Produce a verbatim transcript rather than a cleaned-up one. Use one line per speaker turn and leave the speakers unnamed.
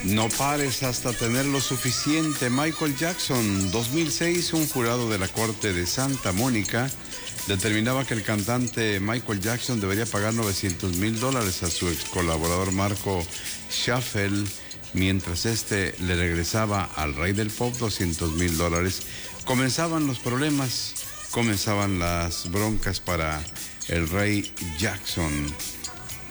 No pares hasta tener lo suficiente. Michael Jackson. dos mil seis, un jurado de la Corte de Santa Mónica determinaba que el cantante Michael Jackson debería pagar novecientos mil dólares a su ex colaborador Marco Schaffel, mientras este le regresaba al rey del pop doscientos mil dólares. Comenzaban los problemas, comenzaban las broncas para el rey Jackson.